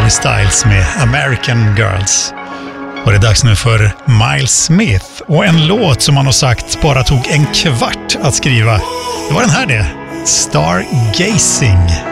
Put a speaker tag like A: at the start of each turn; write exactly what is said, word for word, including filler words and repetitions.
A: Harry Styles med American Girls. Och det är dags nu för Miles Smith och en låt som man har sagt bara tog en kvart att skriva. Det var den här det, Stargazing.